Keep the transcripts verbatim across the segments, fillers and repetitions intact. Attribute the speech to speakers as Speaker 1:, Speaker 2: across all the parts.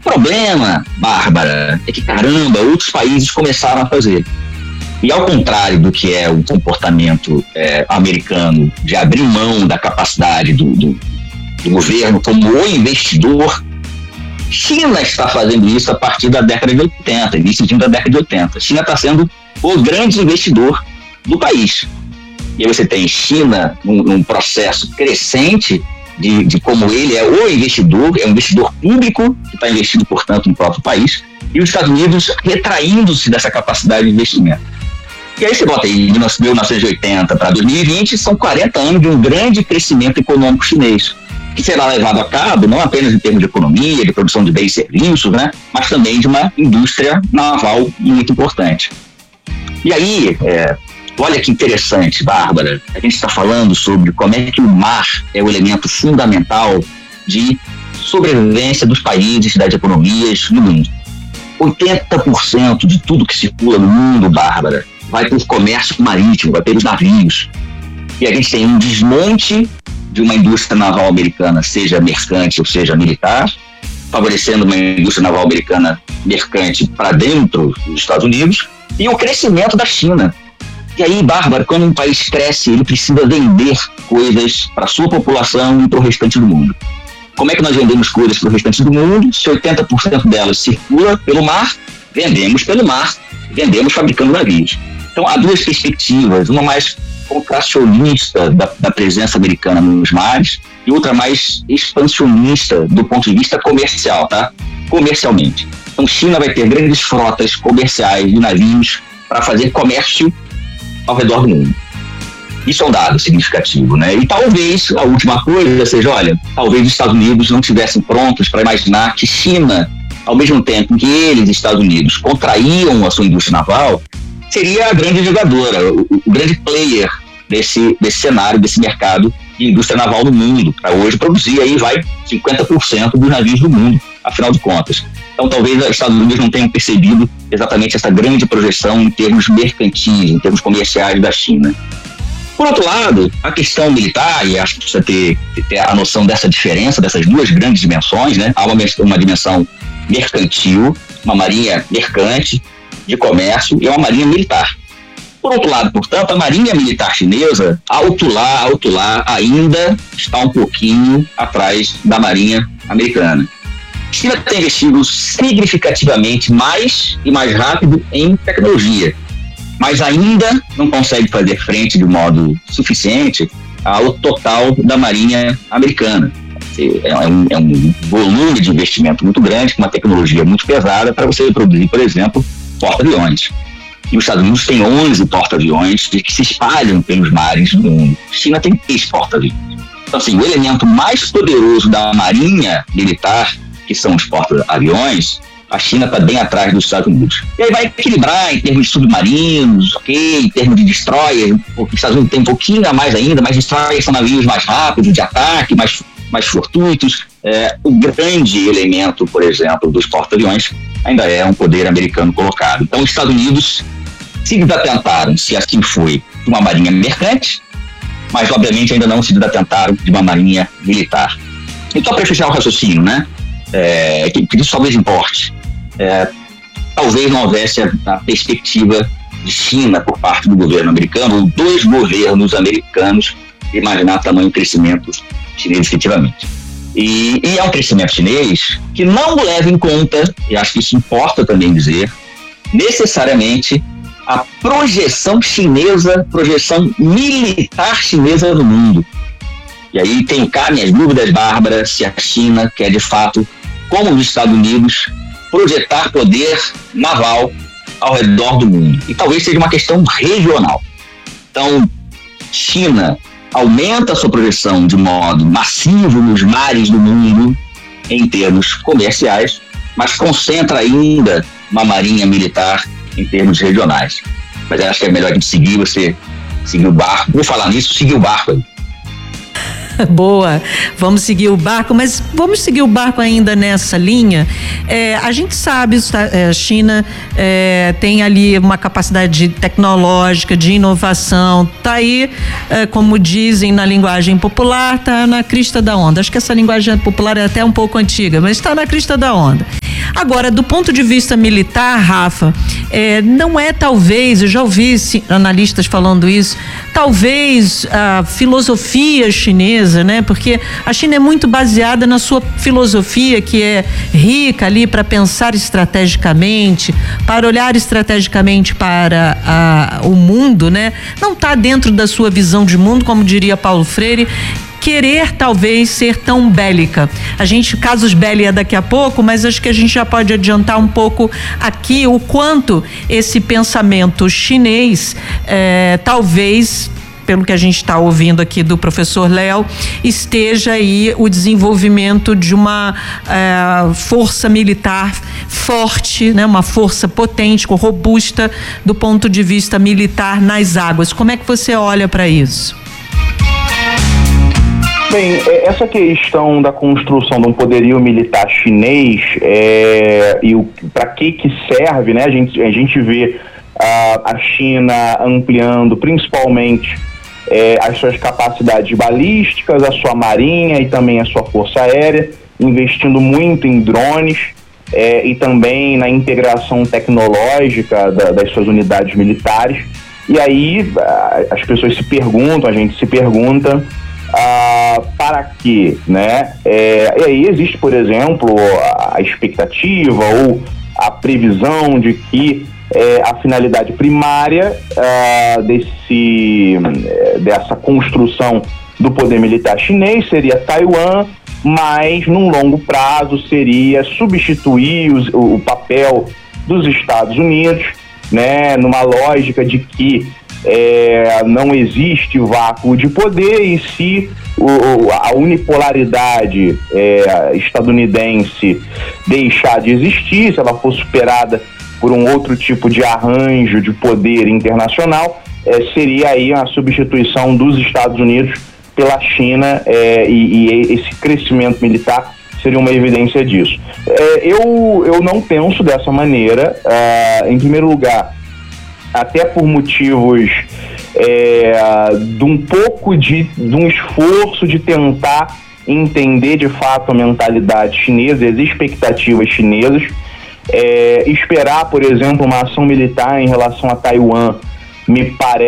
Speaker 1: problema, Bárbara, é que, caramba, outros países começaram a fazer. E ao contrário do que é o comportamento é, americano de abrir mão da capacidade do, do, do governo como o investidor, China está fazendo isso a partir da década de oitenta, início da década de oitenta. China está sendo o grande investidor do país. E aí você tem China num, num processo crescente de, de como ele é o investidor, é um investidor público que está investindo, portanto, no próprio país, e os Estados Unidos retraindo-se dessa capacidade de investimento. E aí você bota aí de mil novecentos e oitenta para dois mil e vinte, são quarenta anos de um grande crescimento econômico chinês, que será levado a cabo não apenas em termos de economia, de produção de bens e serviços, né, mas também de uma indústria naval muito importante. E aí, é, olha que interessante, Bárbara, a gente está falando sobre como é que o mar é o elemento fundamental de sobrevivência dos países, das economias no mundo. oitenta por cento de tudo que circula no mundo, Bárbara, vai por comércio marítimo, vai pelos navios. E a gente tem um desmonte de uma indústria naval americana, seja mercante ou seja militar, favorecendo uma indústria naval americana mercante para dentro dos Estados Unidos, e o crescimento da China. E aí, Bárbara, quando um país cresce, ele precisa vender coisas para a sua população e para o restante do mundo. Como é que nós vendemos coisas para o restante do mundo? Se oitenta por cento delas circula pelo mar, vendemos pelo mar, vendemos fabricando navios. Então, há duas perspectivas, uma mais contracionista da, da presença americana nos mares e outra mais expansionista do ponto de vista comercial, tá? Comercialmente. Então, China vai ter grandes frotas comerciais de navios para fazer comércio ao redor do mundo. Isso é um dado significativo, né? E talvez a última coisa seja, olha, talvez os Estados Unidos não estivessem prontos para imaginar que China, ao mesmo tempo que eles, Estados Unidos, contraíam a sua indústria naval, seria a grande jogadora, o, o grande player desse, desse cenário, desse mercado de indústria naval no mundo, para hoje produzir aí, vai, cinquenta por cento dos navios do mundo, afinal de contas. Então, talvez os Estados Unidos não tenham percebido exatamente essa grande projeção em termos mercantis, em termos comerciais da China. Por outro lado, a questão militar, e acho que precisa ter, ter a noção dessa diferença, dessas duas grandes dimensões, né? Há uma, uma dimensão mercantil, uma marinha mercante, de comércio, e uma marinha militar. Por outro lado, portanto, a marinha militar chinesa, alto lá, alto lá, ainda está um pouquinho atrás da marinha americana. A China tem investido significativamente mais e mais rápido em tecnologia, mas ainda não consegue fazer frente de modo suficiente ao total da marinha americana. É um, é um volume de investimento muito grande, com uma tecnologia muito pesada para você produzir, por exemplo, porta-aviões. E os Estados Unidos têm onze porta-aviões que se espalham pelos mares do mundo. A China tem três porta-aviões. Então, assim, o elemento mais poderoso da marinha militar, que são os porta-aviões, a China está bem atrás dos Estados Unidos. E aí vai equilibrar em termos de submarinos, ok, em termos de destroyer, porque os Estados Unidos tem um pouquinho a mais ainda, mas destroyers são navios mais rápidos, de ataque, mais, mais fortuitos. É, o grande elemento, por exemplo, dos porta-aviões ainda é um poder americano colocado. Então, os Estados Unidos se desatentaram, se assim foi, de uma marinha mercante, mas, obviamente, ainda não se desatentaram de uma marinha militar. Então, para fechar o raciocínio, né, é, que, que isso talvez importe, é, talvez não houvesse a, a perspectiva de China por parte do governo americano, ou dos governos americanos, imaginar tamanho crescimento chinês efetivamente. E, e é um crescimento chinês que não leva em conta, e acho que isso importa também dizer, necessariamente a projeção chinesa, projeção militar chinesa no mundo. E aí tem cá minhas dúvidas, Bárbara, se a China quer de fato, como os Estados Unidos, projetar poder naval ao redor do mundo. E talvez seja uma questão regional. Então, China aumenta a sua projeção de modo massivo nos mares do mundo em termos comerciais, mas concentra ainda uma marinha militar em termos regionais. Mas eu acho que é melhor a gente seguir, você seguir o barco. Vou falar nisso, seguir o barco aí.
Speaker 2: Boa, vamos seguir o barco, mas vamos seguir o barco ainda nessa linha. É, a gente sabe, a China é, tem ali uma capacidade tecnológica, de inovação, tá aí, é, como dizem na linguagem popular, tá na crista da onda. Acho que essa linguagem popular é até um pouco antiga, mas está na crista da onda. Agora, do ponto de vista militar, Rafa, é, não é talvez, eu já ouvi analistas falando isso, talvez a filosofia chinesa, né? Porque a China é muito baseada na sua filosofia, que é rica ali para pensar estrategicamente, para olhar estrategicamente para a, o mundo, né? Não está dentro da sua visão de mundo, como diria Paulo Freire, querer talvez ser tão bélica. A gente, casos belli é daqui a pouco, mas acho que a gente já pode adiantar um pouco aqui o quanto esse pensamento chinês, é, talvez, pelo que a gente está ouvindo aqui do professor Léo, esteja aí o desenvolvimento de uma é, força militar forte, né? Uma força potente, robusta do ponto de vista militar nas águas. Como é que você olha para isso?
Speaker 3: Bem, essa questão da construção de um poderio militar chinês é, e para que que serve, né? A gente, a gente vê a, a China ampliando principalmente é, as suas capacidades balísticas, a sua marinha e também a sua força aérea, investindo muito em drones é, e também na integração tecnológica da, das suas unidades militares. E aí as pessoas se perguntam, a gente se pergunta, Ah, para quê, né? É, e aí existe, por exemplo, a expectativa ou a previsão de que é, a finalidade primária ah, desse, dessa construção do poder militar chinês seria Taiwan, mas num longo prazo seria substituir os, o, o papel dos Estados Unidos, né? Numa lógica de que É, não existe vácuo de poder e se o, a unipolaridade é, estadunidense deixar de existir, se ela for superada por um outro tipo de arranjo de poder internacional, é, seria aí a substituição dos Estados Unidos pela China é, e, e esse crescimento militar seria uma evidência disso. É, eu, eu não penso dessa maneira. É, em primeiro lugar, até por motivos é, de um pouco de, de um esforço de tentar entender de fato a mentalidade chinesa, as expectativas chinesas, é, esperar, por exemplo, uma ação militar em relação a Taiwan me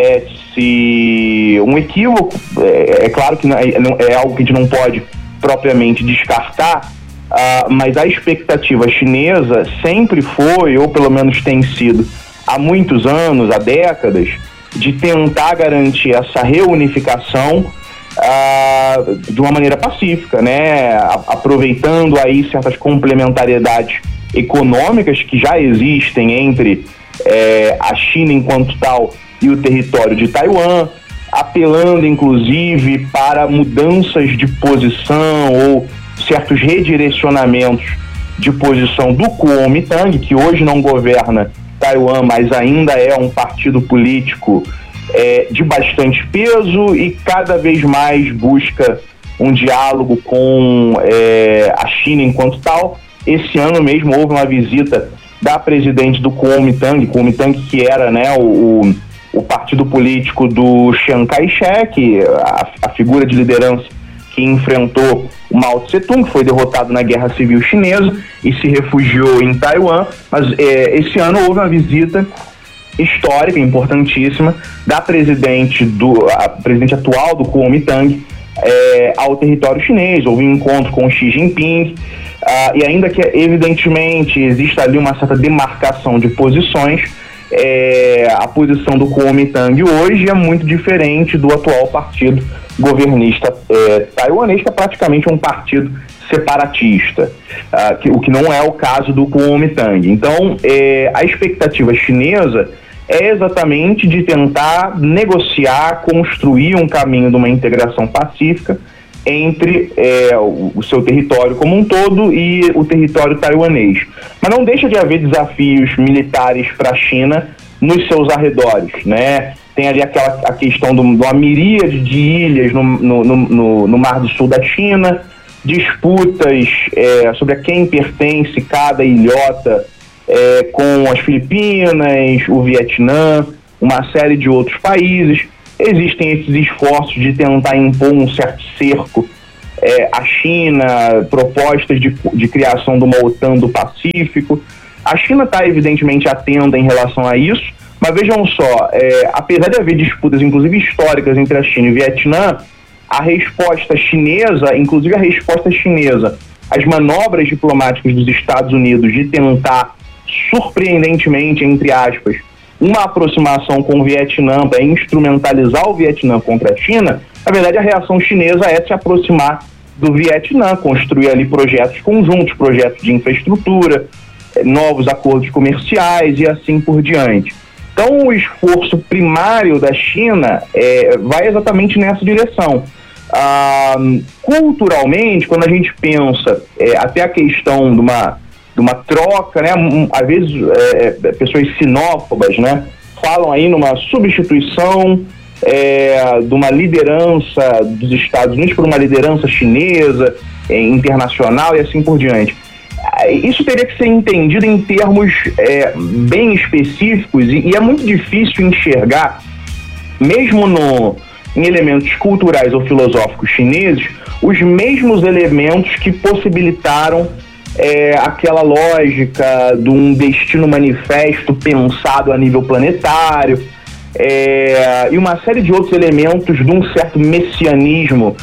Speaker 3: parece um equívoco. É, é claro que não é, não, é algo que a gente não pode propriamente descartar, uh, mas a expectativa chinesa sempre foi, ou pelo menos tem sido, há muitos anos, há décadas, de tentar garantir essa reunificação ah, de uma maneira pacífica, né? A- aproveitando aí certas complementariedades econômicas que já existem entre eh, a China enquanto tal e o território de Taiwan, apelando inclusive para mudanças de posição ou certos redirecionamentos de posição do Kuomintang, que hoje não governa Taiwan, mas ainda é um partido político é, de bastante peso e cada vez mais busca um diálogo com é, a China enquanto tal. Esse ano mesmo houve uma visita da presidente do Kuomintang, Kuomintang que era, né, o, o partido político do Chiang Kai-shek, a, a figura de liderança que enfrentou o Mao Tse-tung, que foi derrotado na Guerra Civil Chinesa e se refugiou em Taiwan. Mas é, esse ano houve uma visita histórica, importantíssima, da presidente, do, a presidente atual do Kuomintang é, ao território chinês. Houve um encontro com Xi Jinping, ah, e ainda que evidentemente exista ali uma certa demarcação de posições, é, a posição do Kuomintang hoje é muito diferente do atual partido governista é, taiwanês, que é praticamente um partido separatista, uh, que, o que não é o caso do Kuomintang. Então, é, a expectativa chinesa é exatamente de tentar negociar, construir um caminho de uma integração pacífica entre é, o, o seu território como um todo e o território taiwanês. Mas não deixa de haver desafios militares para a China nos seus arredores, né? Tem ali aquela a questão de uma miríade de ilhas no, no, no, no Mar do Sul da China, disputas é, sobre a quem pertence cada ilhota é, com as Filipinas, o Vietnã, uma série de outros países. Existem esses esforços de tentar impor um certo cerco é, a China, propostas de, de criação de uma OTAN do Pacífico. A China está evidentemente atenta em relação a isso, mas vejam só, é, apesar de haver disputas, inclusive históricas, entre a China e o Vietnã, a resposta chinesa, inclusive a resposta chinesa às manobras diplomáticas dos Estados Unidos de tentar, surpreendentemente, entre aspas, uma aproximação com o Vietnã para instrumentalizar o Vietnã contra a China, na verdade a reação chinesa é se aproximar do Vietnã, construir ali projetos conjuntos, projetos de infraestrutura, novos acordos comerciais e assim por diante. Então o esforço primário da China é, vai exatamente nessa direção. Ah, culturalmente, quando a gente pensa é, até a questão de uma, de uma troca, né, um, às vezes é, pessoas sinófobas, né, falam aí numa substituição é, de uma liderança dos Estados Unidos por uma liderança chinesa, é, internacional e assim por diante. Isso teria que ser entendido em termos é, bem específicos e, e é muito difícil enxergar, mesmo no em elementos culturais ou filosóficos chineses, os mesmos elementos que possibilitaram é, aquela lógica de um destino manifesto pensado a nível planetário, é, e uma série de outros elementos de um certo messianismo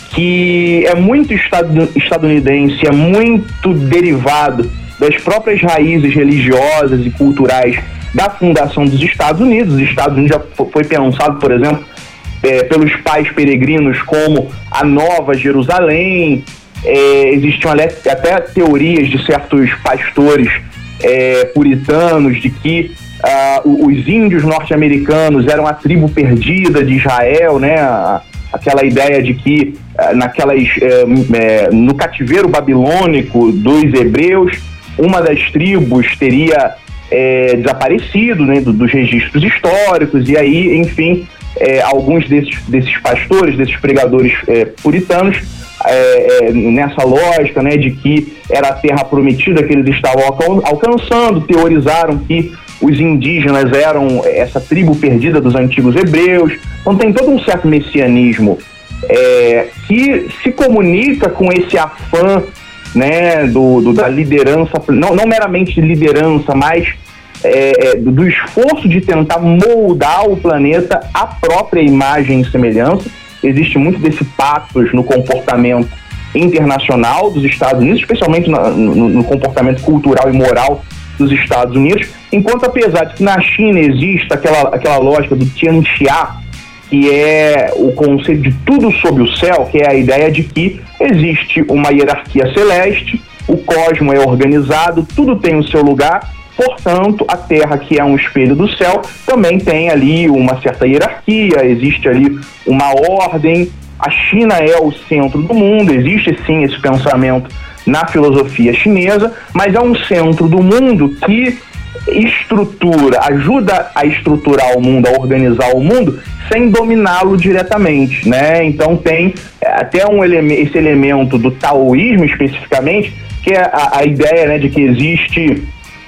Speaker 3: que é muito estadunidense, é muito derivado das próprias raízes religiosas e culturais da fundação dos Estados Unidos. Os Estados Unidos já foi pensado, por exemplo, É, pelos pais peregrinos como a Nova Jerusalém. É, existiam até teorias de certos pastores é, puritanos de que ah, os índios norte-americanos eram a tribo perdida de Israel, né? Aquela ideia de que ah, naquelas, é, é, no cativeiro babilônico dos hebreus, uma das tribos teria é, desaparecido, né, do, dos registros históricos, e aí, enfim, É, alguns desses, desses pastores, desses pregadores é, puritanos, é, é, nessa lógica, né, de que era a terra prometida que eles estavam alcan- alcançando, teorizaram que os indígenas eram essa tribo perdida dos antigos hebreus. Então tem todo um certo messianismo é, que se comunica com esse afã, né, do, do, da liderança, não, não meramente liderança, mas É, do esforço de tentar moldar o planeta à própria imagem e semelhança. Existe muito desse patos no comportamento internacional dos Estados Unidos, especialmente no, no, no comportamento cultural e moral dos Estados Unidos, enquanto apesar de que na China existe aquela, aquela lógica do Tianxia, que é o conceito de tudo sob o céu, que é a ideia de que existe uma hierarquia celeste, o cosmo é organizado, tudo tem o seu lugar. Portanto, a Terra, que é um espelho do céu, também tem ali uma certa hierarquia, existe ali uma ordem. A China é o centro do mundo, existe sim esse pensamento na filosofia chinesa, mas é um centro do mundo que estrutura, ajuda a estruturar o mundo, a organizar o mundo, sem dominá-lo diretamente, né? Então tem até um eleme- esse elemento do taoísmo especificamente, que é a, a ideia, né, de que existe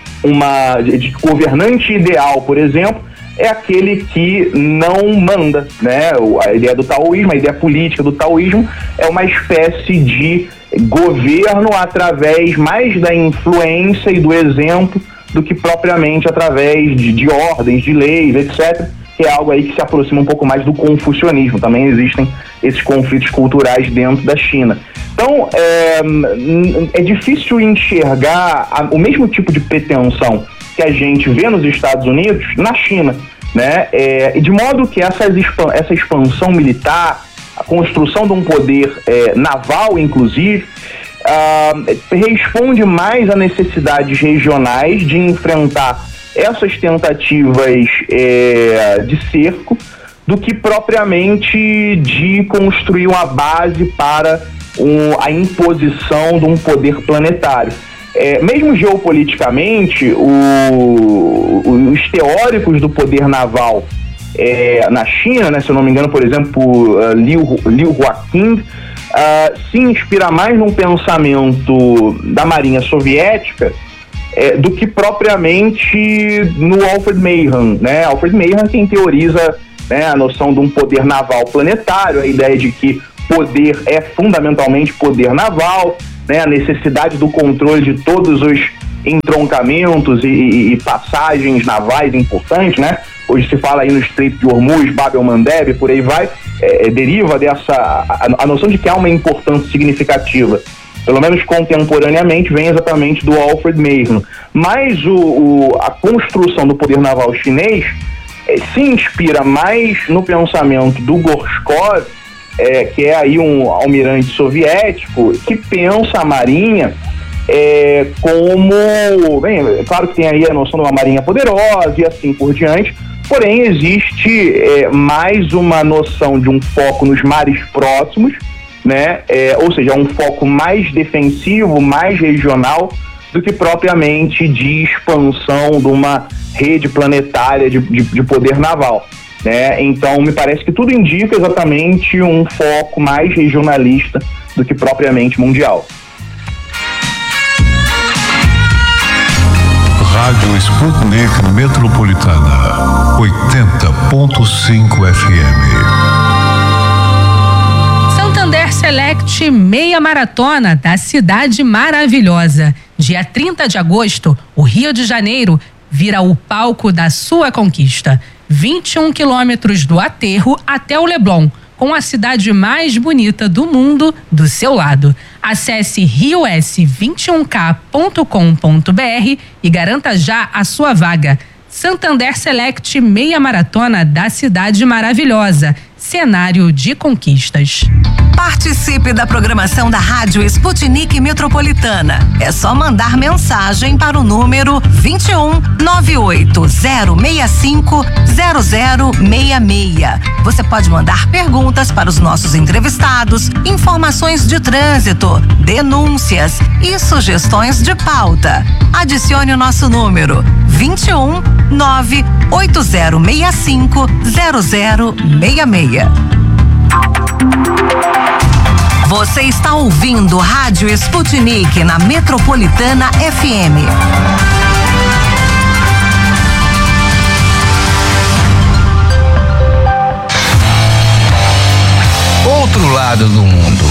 Speaker 3: uma de governante ideal, por exemplo, é aquele que não manda, né? A ideia do taoísmo, a ideia política do taoísmo é uma espécie de governo através mais da influência e do exemplo do que propriamente através de, de ordens, de leis, etcétera, que é algo aí que se aproxima um pouco mais do confucionismo. Também existem esses conflitos culturais dentro da China. Então, é, é difícil enxergar a, o mesmo tipo de pretensão que a gente vê nos Estados Unidos na China, né? É, de modo que essa, essa expansão militar, a construção de um poder é, naval, inclusive, ah, responde mais a necessidades regionais de enfrentar essas tentativas é, de cerco do que propriamente de construir uma base para Um, a imposição de um poder planetário. É, mesmo geopoliticamente, o, o, os teóricos do poder naval é, na China, né, se eu não me engano, por exemplo, uh, Liu, Liu Huaqing, uh, se inspira mais num pensamento da Marinha Soviética é, do que propriamente no Alfred Mahan, né? Alfred Mahan quem teoriza, né, a noção de um poder naval planetário, a ideia de que poder é fundamentalmente poder naval, né, a necessidade do controle de todos os entroncamentos e, e, e passagens navais importantes, né? Hoje se fala aí no Estreito de Hormuz, Bab el-Mandeb, por aí vai, é, deriva dessa, a, a noção de que há uma importância significativa, pelo menos contemporaneamente, vem exatamente do Alfred Mason. Mas o, o, a construção do poder naval chinês é, se inspira mais no pensamento do Gorshkov, é, que é aí um almirante soviético, que pensa a marinha é, como... Bem, é claro que tem aí a noção de uma marinha poderosa e assim por diante, porém existe é, mais uma noção de um foco nos mares próximos, né? É, ou seja, um foco mais defensivo, mais regional, do que propriamente de expansão de uma rede planetária de, de, de poder naval, né? Então, me parece que tudo indica exatamente um foco mais regionalista do que propriamente mundial.
Speaker 4: Rádio Sputnik Metropolitana, oitenta ponto cinco F M.
Speaker 5: Santander Select Meia Maratona da Cidade Maravilhosa. Dia trinta de agosto, o Rio de Janeiro vira o palco da sua conquista. vinte e um quilômetros do aterro até o Leblon, com a cidade mais bonita do mundo do seu lado. Acesse rio s vinte e um k ponto com ponto b r e garanta já a sua vaga. Santander Select Meia Maratona da Cidade Maravilhosa. Cenário de conquistas.
Speaker 6: Participe da programação da Rádio Sputnik Metropolitana. É só mandar mensagem para o número vinte e um, nove oito zero seis cinco, zero zero seis seis. Você pode mandar perguntas para os nossos entrevistados, informações de trânsito, denúncias e sugestões de pauta. Adicione o nosso número vinte e um, nove oito zero seis cinco, zero zero seis seis. Você está ouvindo Rádio Sputnik na Metropolitana F M.
Speaker 7: Outro lado do mundo.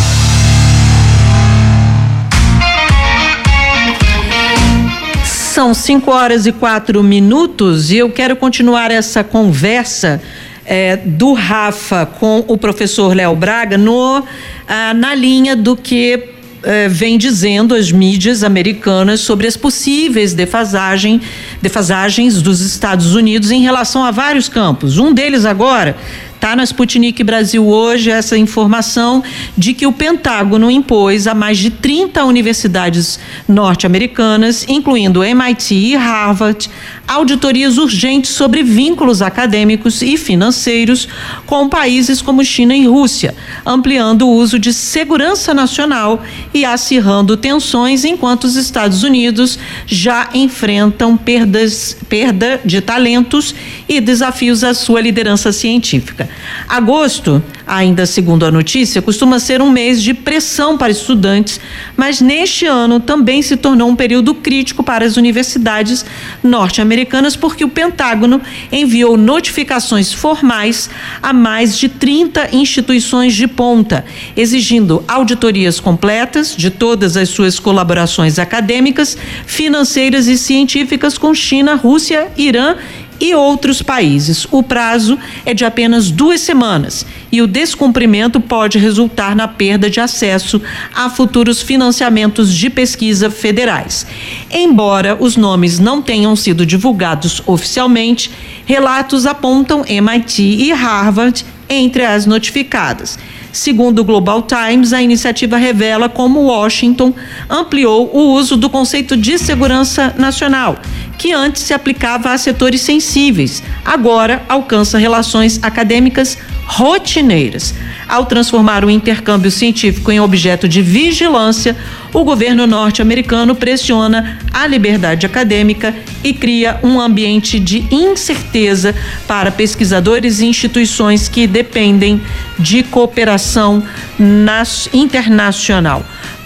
Speaker 2: São cinco horas e quatro minutos e eu quero continuar essa conversa É, do Rafa com o professor Léo Braga no, ah, na linha do que eh, vem dizendo as mídias americanas sobre as possíveis defasagem, defasagens dos Estados Unidos em relação a vários campos. Um deles agora está na Sputnik Brasil hoje, essa informação de que o Pentágono impôs a mais de trinta universidades norte-americanas, incluindo M I T e Harvard, auditorias urgentes sobre vínculos acadêmicos e financeiros com países como China e Rússia, ampliando o uso de segurança nacional e acirrando tensões, enquanto os Estados Unidos já enfrentam perdas, perda de talentos e desafios à sua liderança científica. Agosto, ainda segundo a notícia, costuma ser um mês de pressão para estudantes, mas neste ano também se tornou um período crítico para as universidades norte-americanas, porque o Pentágono enviou notificações formais a mais de trinta instituições de ponta, exigindo auditorias completas de todas as suas colaborações acadêmicas, financeiras e científicas com China, Rússia, Irã e outros países. O prazo é de apenas duas semanas e o descumprimento pode resultar na perda de acesso a futuros financiamentos de pesquisa federais. Embora os nomes não tenham sido divulgados oficialmente, relatos apontam M I T e Harvard entre as notificadas. Segundo o Global Times, a iniciativa revela como Washington ampliou o uso do conceito de segurança nacional, que antes se aplicava a setores sensíveis, agora alcança relações acadêmicas rotineiras. Ao transformar o intercâmbio científico em objeto de vigilância, o governo norte-americano pressiona a liberdade acadêmica e cria um ambiente de incerteza para pesquisadores e instituições que dependem de cooperação nas, internacional.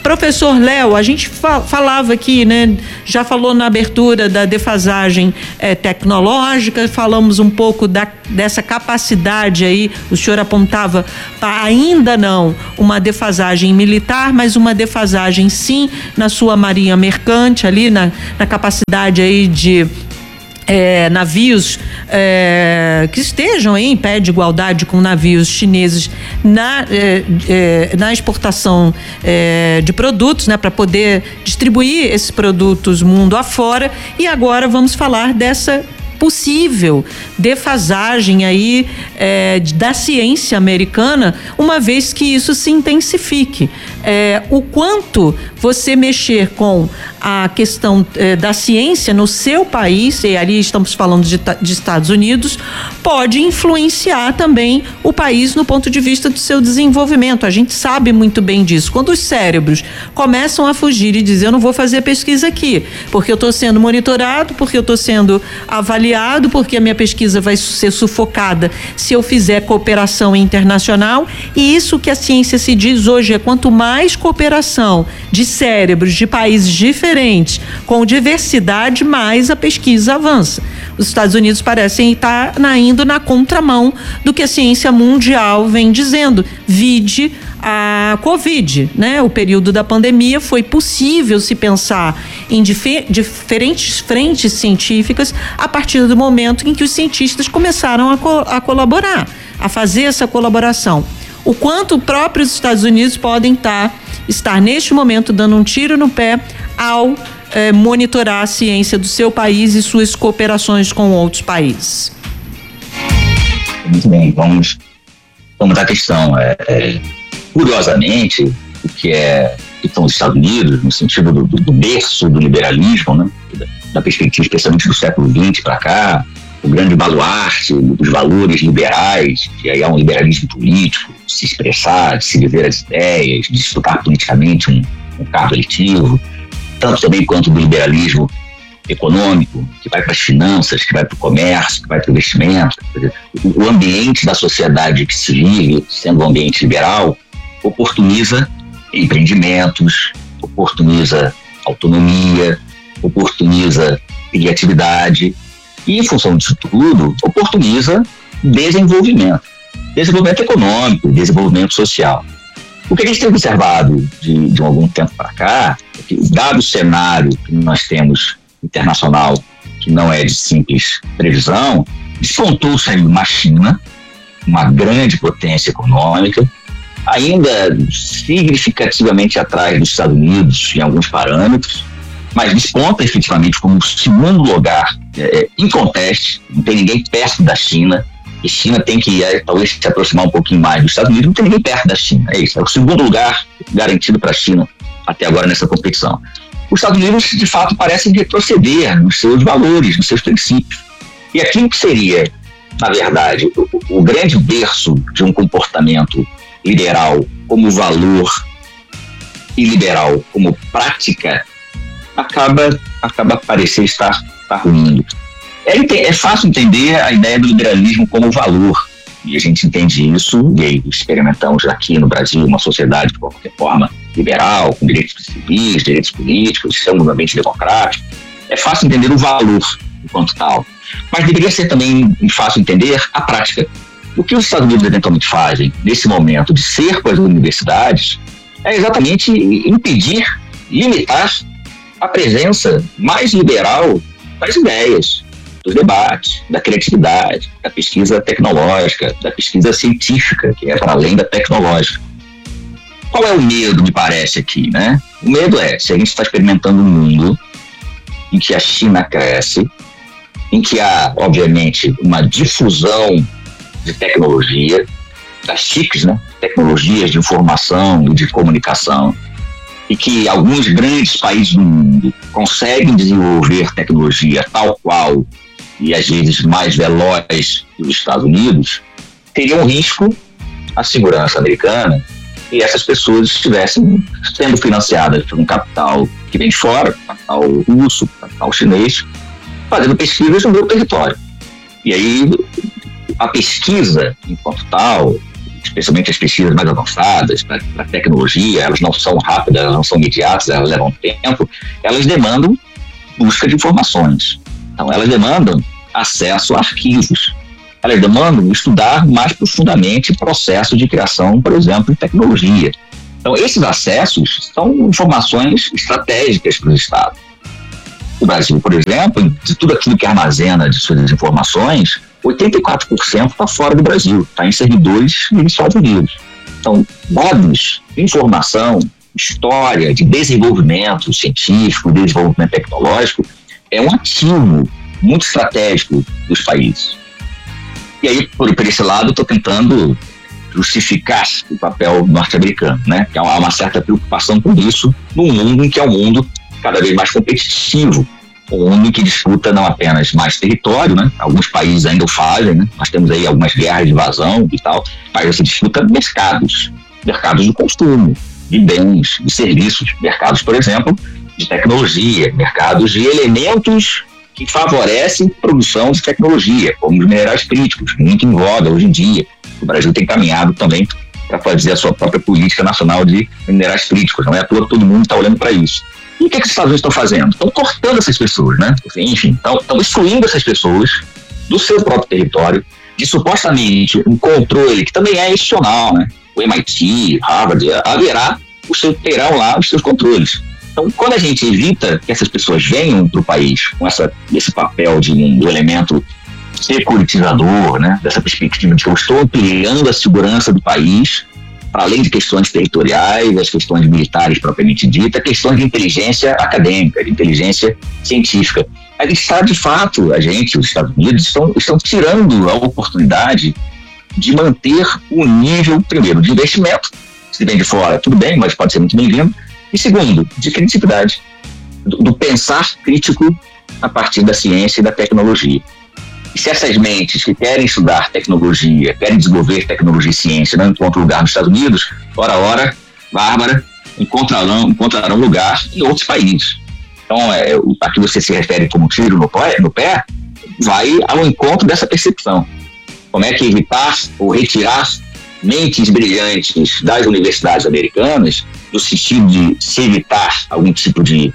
Speaker 2: Professor Léo, a gente fa- falava aqui, né? Já falou na abertura da defasagem eh, tecnológica, falamos um pouco da, dessa capacidade aí, o senhor apontava para ainda não uma defasagem militar, mas uma defasagem sim na sua marinha mercante ali, na, na capacidade aí de É, navios é, que estejam em pé de igualdade com navios chineses na, é, é, na exportação é, de produtos, né, para poder distribuir esses produtos mundo afora. E agora vamos falar dessa possível defasagem aí é, da ciência americana, uma vez que isso se intensifique. É, o quanto você mexer com a questão é, da ciência no seu país, e ali estamos falando de, de Estados Unidos, pode influenciar também o país no ponto de vista do seu desenvolvimento. A gente sabe muito bem disso. Quando os cérebros começam a fugir e dizer, eu não vou fazer pesquisa aqui, porque eu estou sendo monitorado, porque eu estou sendo avaliado, porque a minha pesquisa vai ser sufocada se eu fizer cooperação internacional. E isso que a ciência se diz hoje é quanto mais cooperação de cérebros de países diferentes, com diversidade, mais a pesquisa avança. Os Estados Unidos parecem estar indo na contramão do que a ciência mundial vem dizendo. Vide a Covid, né? O período da pandemia, foi possível se pensar em difer- diferentes frentes científicas a partir do momento em que os cientistas começaram a, co- a colaborar, a fazer essa colaboração. O quanto os próprios Estados Unidos podem estar, estar neste momento dando um tiro no pé ao eh, monitorar a ciência do seu país e suas cooperações com outros países.
Speaker 1: Muito bem, vamos, vamos à questão. É, é, curiosamente, o que é que estão os Estados Unidos, no sentido do, do, do berço do liberalismo, né, da, da perspectiva especialmente do século vinte para cá, o grande baluarte dos valores liberais, que aí é um liberalismo político, de se expressar, de se dizer as ideias, de disputar politicamente um, um cargo eletivo, tanto também quanto do liberalismo econômico, que vai para as finanças, que vai para o comércio, que vai para o investimento. O ambiente da sociedade que se vive, sendo um ambiente liberal, oportuniza empreendimentos, oportuniza autonomia, oportuniza criatividade e, em função disso tudo, oportuniza desenvolvimento. Desenvolvimento econômico, desenvolvimento social. O que a gente tem observado de, de algum tempo para cá é que, dado o cenário que nós temos internacional, que não é de simples previsão, despontou-se aí uma China, uma grande potência econômica, ainda significativamente atrás dos Estados Unidos em alguns parâmetros, mas desponta efetivamente como segundo lugar, é, inconteste, não tem ninguém perto da China, e China tem que é, talvez se aproximar um pouquinho mais dos Estados Unidos, não tem ninguém perto da China, é isso, é o segundo lugar garantido para a China até agora nessa competição. Os Estados Unidos, de fato, parecem retroceder nos seus valores, nos seus princípios. E aquilo que seria, na verdade, o, o grande berço de um comportamento liberal como valor e liberal como prática, acaba, acaba a parecer estar, estar ruindo. É, é fácil entender a ideia do liberalismo como valor, e a gente entende isso, e aí experimentamos aqui no Brasil uma sociedade de qualquer forma liberal, com direitos civis, direitos políticos, estamos no ambiente democrático. É fácil entender o valor enquanto tal, mas deveria ser também fácil entender a prática. O que os Estados Unidos eventualmente fazem nesse momento de cerco às universidades é exatamente impedir, limitar a presença mais liberal das ideias, dos debates, da criatividade, da pesquisa tecnológica, da pesquisa científica, que é para além da tecnológica. Qual é o medo, me parece, aqui, né? O medo é, se a gente está experimentando um mundo em que a China cresce, em que há, obviamente, uma difusão de tecnologia, das T I Cs, né? Tecnologias de informação e de comunicação, e que alguns grandes países do mundo conseguem desenvolver tecnologia tal qual e às vezes mais veloz que os Estados Unidos, teria um risco à segurança americana e essas pessoas estivessem sendo financiadas por um capital que vem de fora, capital russo, capital chinês, fazendo pesquisas no meu território. E aí a pesquisa, enquanto tal, especialmente as pesquisas mais avançadas, para a tecnologia, elas não são rápidas, elas não são imediatas, elas levam tempo, elas demandam busca de informações. Então, elas demandam acesso a arquivos. Elas demandam estudar mais profundamente o processo de criação, por exemplo, de tecnologia. Então, esses acessos são informações estratégicas para o Estado. O Brasil, por exemplo, de tudo aquilo que armazena de suas informações, oitenta e quatro por cento está fora do Brasil, está em servidores nos Estados Unidos. Então, dados, informação, história de desenvolvimento científico, desenvolvimento tecnológico, é um ativo muito estratégico dos países. E aí, por, por esse lado, estou tentando justificar o papel norte-americano, né? Que há uma certa preocupação com isso num mundo em que é um mundo cada vez mais competitivo, um mundo que disputa não apenas mais território, né? Alguns países ainda o fazem, né? Nós temos aí algumas guerras de invasão e tal, mas você disputa mercados, mercados de consumo, de bens, de serviços, mercados, por exemplo, de tecnologia, mercados de elementos que favorecem a produção de tecnologia, como os minerais críticos, muito em voga hoje em dia. O Brasil tem caminhado também para fazer a sua própria política nacional de minerais críticos, não é à toa todo mundo está olhando para isso. E o que, que os Estados Unidos estão fazendo? Estão cortando essas pessoas, né? Enfim, estão, estão excluindo essas pessoas do seu próprio território, de supostamente um controle que também é institucional, né? O M I T, Harvard, haverá, o seu, terão lá os seus controles. Então, quando a gente evita que essas pessoas venham para o país com essa, esse papel de um do elemento securitizador, né? Dessa perspectiva de que eu estou ampliando a segurança do país, para além de questões territoriais, as questões militares propriamente dita, questões de inteligência acadêmica, de inteligência científica. A gente está, de fato, a gente, os Estados Unidos, estão, estão tirando a oportunidade de manter o nível, primeiro, de investimento. Se vem de fora, tudo bem, mas pode ser muito bem-vindo. E segundo, de criatividade, do, do pensar crítico a partir da ciência e da tecnologia. E se essas mentes que querem estudar tecnologia, querem desenvolver tecnologia e ciência, não encontram lugar nos Estados Unidos, ora, ora, Bárbara, encontrarão, encontrarão lugar em outros países. Então, é, a que você se refere como tiro no pé, no pé, vai ao encontro dessa percepção. Como é que evitar ou retirar mentes brilhantes das universidades americanas, no sentido de se evitar algum tipo de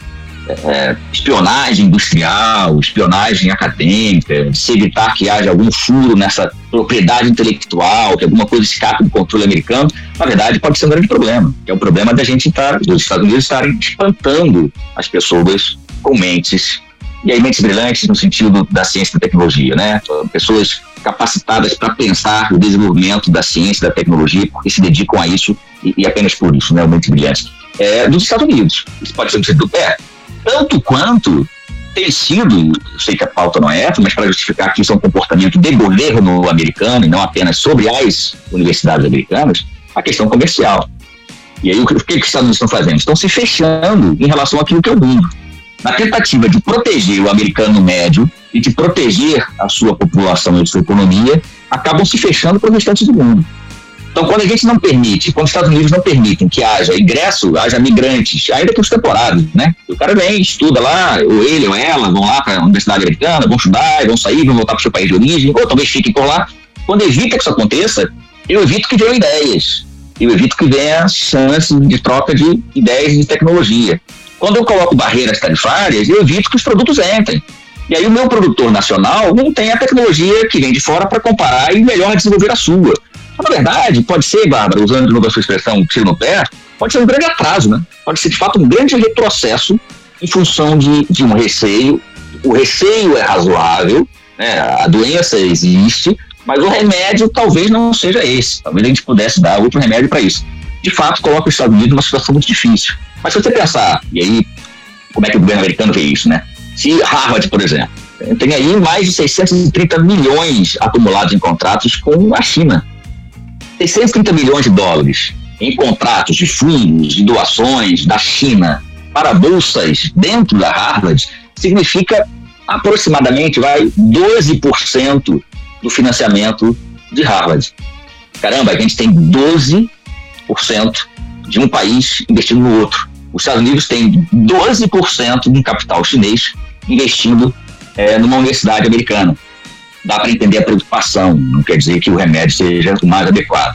Speaker 1: é, espionagem industrial, espionagem acadêmica, de se evitar que haja algum furo nessa propriedade intelectual, que alguma coisa escape do controle americano, na verdade pode ser um grande problema, que é o problema da gente estar, dos Estados Unidos estarem espantando as pessoas com mentes, e aí mentes brilhantes no sentido da ciência e da tecnologia, né? Pessoas capacitadas para pensar o desenvolvimento da ciência e da tecnologia, porque se dedicam a isso e, e apenas por isso, né? Mentes brilhantes. É, dos Estados Unidos. Isso pode ser no sentido do pé. Tanto quanto tem sido, eu sei que a pauta não é essa, mas para justificar que isso é um comportamento de governo americano e não apenas sobre as universidades americanas, a questão comercial. E aí o que, o que os Estados Unidos estão fazendo? Estão se fechando em relação àquilo que é o mundo. Na tentativa de proteger o americano médio e de proteger a sua população e a sua economia, acabam se fechando para os restantes do mundo. Então, quando a gente não permite, quando os Estados Unidos não permitem que haja ingresso, haja migrantes, ainda que os temporários, né? O cara vem, estuda lá, ou ele ou ela, vão lá para a universidade americana, vão estudar, vão sair, vão voltar para o seu país de origem, ou talvez fiquem por lá. Quando evita que isso aconteça, eu evito que venham ideias, eu evito que venha chance de troca de ideias de tecnologia. Quando eu coloco barreiras tarifárias, eu evito que os produtos entrem. E aí o meu produtor nacional não tem a tecnologia que vem de fora para comparar e melhor desenvolver a sua. Na verdade, pode ser, Bárbara, usando de novo a sua expressão, tiro no pé, pode ser um grande atraso, né? Pode ser, de fato, um grande retrocesso em função de, de um receio. O receio é razoável, né? A doença existe, mas o remédio talvez não seja esse. Talvez a gente pudesse dar outro remédio para isso. De fato, coloca os Estados Unidos numa situação muito difícil. Mas se você pensar, e aí, como é que o governo americano vê isso, né? Se Harvard, por exemplo, tem aí mais de seiscentos e trinta milhões acumulados em contratos com a China. seiscentos e trinta milhões de dólares em contratos de fundos, de doações da China para bolsas dentro da Harvard significa aproximadamente vai, doze por cento do financiamento de Harvard. Caramba, a gente tem doze por cento de um país investindo no outro. Os Estados Unidos têm doze por cento de um capital chinês investindo é, numa universidade americana. Dá para entender a preocupação, não quer dizer que o remédio seja o mais adequado.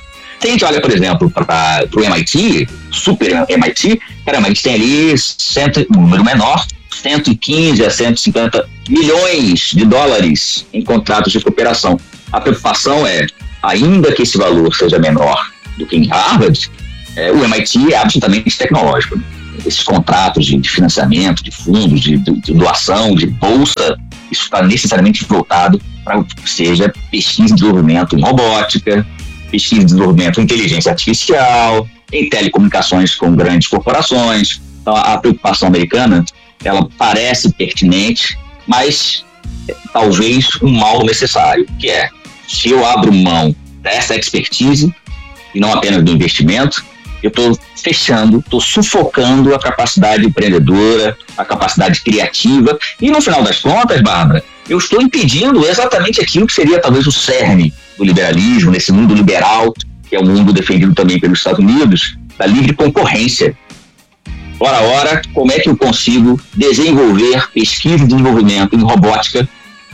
Speaker 1: Se a gente olha, por exemplo, para o M I T, super M I T, caramba, a gente tem ali cento, um número menor, cento e quinze a cento e cinquenta milhões de dólares em contratos de cooperação. A preocupação é, ainda que esse valor seja menor do que em Harvard, é, o M I T é absolutamente tecnológico. Esses contratos de, de financiamento, de fundos, de, de, de doação, de bolsa, isso está necessariamente voltado para que seja pesquisa e desenvolvimento em robótica, pesquisa e desenvolvimento em inteligência artificial, em telecomunicações com grandes corporações. Então, a preocupação americana, ela parece pertinente, mas é, talvez um mal necessário, que é, se eu abro mão dessa expertise, e não apenas do investimento, eu estou fechando, estou sufocando a capacidade empreendedora, a capacidade criativa, e no final das contas, Bárbara, eu estou impedindo exatamente aquilo que seria talvez o cerne do liberalismo, nesse mundo liberal, que é o mundo defendido também pelos Estados Unidos, da livre concorrência. Ora, ora, como é que eu consigo desenvolver pesquisa e desenvolvimento em robótica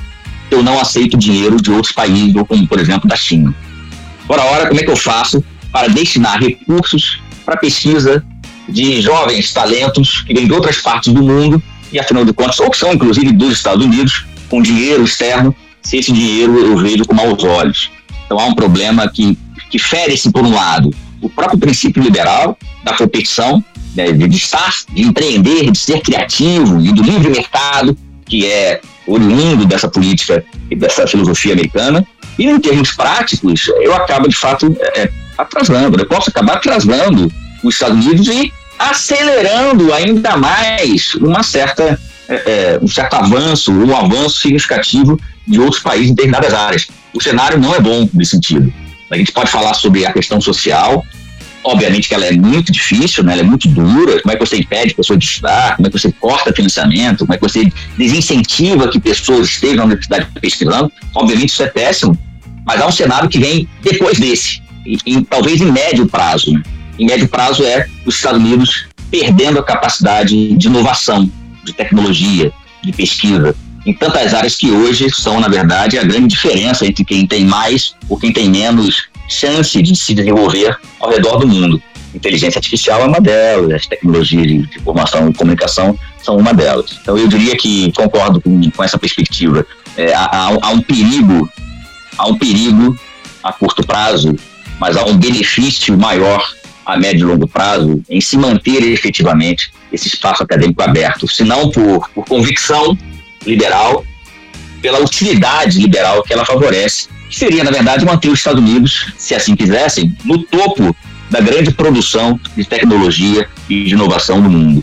Speaker 1: se eu não aceito dinheiro de outros países, como por exemplo da China? Ora, ora, como é que eu faço para destinar recursos para pesquisa de jovens talentos que vêm de outras partes do mundo e, afinal de contas, ou que são inclusive dos Estados Unidos, com dinheiro externo, se esse dinheiro eu vejo com maus olhos. Então há um problema que, que fere-se, por um lado, o próprio princípio liberal da competição, né, de estar, de empreender, de ser criativo e do livre mercado, que é oriundo dessa política e dessa filosofia americana. E em termos práticos, eu acabo de fato é, atrasando, eu posso acabar atrasando os Estados Unidos e acelerando ainda mais uma certa, é, é, um certo avanço, um avanço significativo de outros países em determinadas áreas. O cenário não é bom nesse sentido. A gente pode falar sobre a questão social, obviamente que ela é muito difícil, né? Ela é muito dura. Como é que você impede pessoas de estudar? Como é que você corta financiamento? Como é que você desincentiva que pessoas estejam na universidade pesquisando? Obviamente isso é péssimo, mas há um cenário que vem depois desse, e, e, talvez em médio prazo. Né? Em médio prazo é os Estados Unidos perdendo a capacidade de inovação, de tecnologia, de pesquisa, em tantas áreas que hoje são, na verdade, a grande diferença entre quem tem mais ou quem tem menos chance de se desenvolver ao redor do mundo. Inteligência artificial é uma delas, as tecnologias de informação e comunicação são uma delas. Então eu diria que concordo com, com essa perspectiva. É, há, há um perigo, há um perigo a curto prazo, mas há um benefício maior a médio e longo prazo em se manter efetivamente esse espaço acadêmico aberto, se não por, por convicção liberal, pela utilidade liberal que ela favorece, que seria, na verdade, manter os Estados Unidos, se assim quisessem, no topo da grande produção de tecnologia e de inovação do mundo.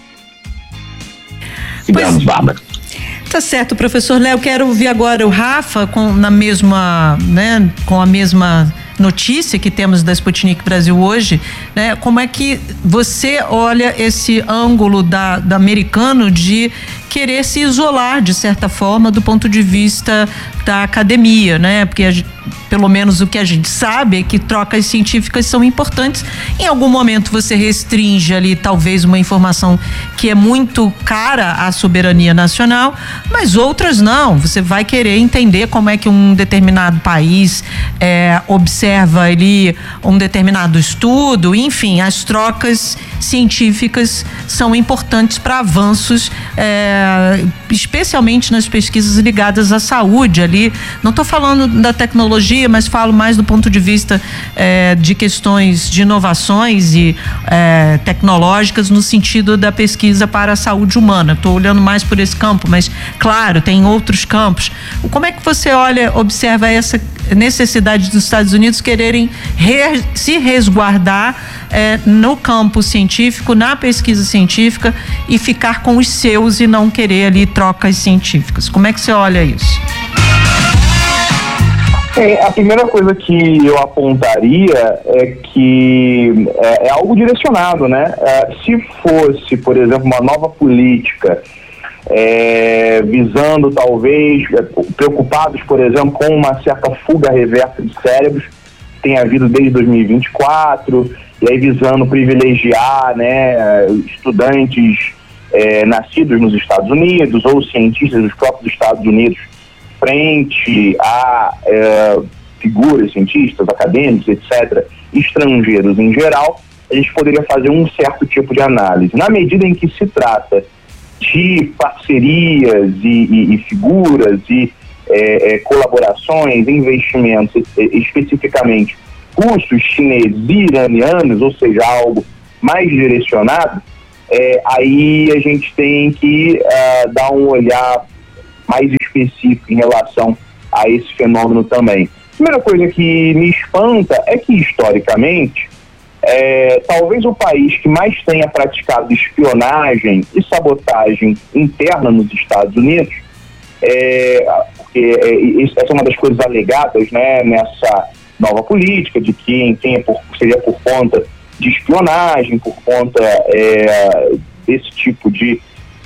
Speaker 1: Sigamos, Bárbara.
Speaker 2: Tá certo, professor Léo. Quero ouvir agora o Rafa com, na mesma, né, com a mesma notícia que temos da Sputnik Brasil hoje, né? Como é que você olha esse ângulo da, da americano de querer se isolar, de certa forma, do ponto de vista da academia, né? Porque a, pelo menos o que a gente sabe é que trocas científicas são importantes. Em algum momento você restringe ali talvez uma informação que é muito cara à soberania nacional, mas outras não. Você vai querer entender como é que um determinado país é, observa ali um determinado estudo. Enfim, as trocas científicas são importantes para avanços, é, especialmente nas pesquisas ligadas à saúde ali. Não estou falando da tecnologia, mas falo mais do ponto de vista é, de questões de inovações e é, tecnológicas no sentido da pesquisa para a saúde humana. Estou olhando mais por esse campo, mas claro, tem outros campos. Como é que você olha, observa essa necessidade dos Estados Unidos quererem re, se resguardar é, no campo científico, na pesquisa científica e ficar com os seus e não querer ali trocas científicas? Como é que você olha isso?
Speaker 3: É, a primeira coisa que eu apontaria é que é, é algo direcionado, né? É, se fosse, por exemplo, uma nova política é, visando talvez, é, preocupados, por exemplo, com uma certa fuga reversa de cérebros que tem havido desde dois mil e vinte e quatro, e aí visando privilegiar, né, estudantes é, nascidos nos Estados Unidos ou cientistas dos próprios Estados Unidos frente a é, figuras, cientistas, acadêmicos, etcétera, estrangeiros em geral, a gente poderia fazer um certo tipo de análise. Na medida em que se trata de parcerias e, e, e figuras e é, é, colaborações, investimentos é, especificamente russos, chineses e iranianos, ou seja, algo mais direcionado, é, aí a gente tem que uh, dar um olhar mais específico em relação a esse fenômeno também. A primeira coisa que me espanta é que, historicamente, é, talvez o país que mais tenha praticado espionagem e sabotagem interna nos Estados Unidos, é, porque é, essa é uma das coisas alegadas, né, nessa nova política, de que quem é por, seria por conta de espionagem, por conta é, desse tipo de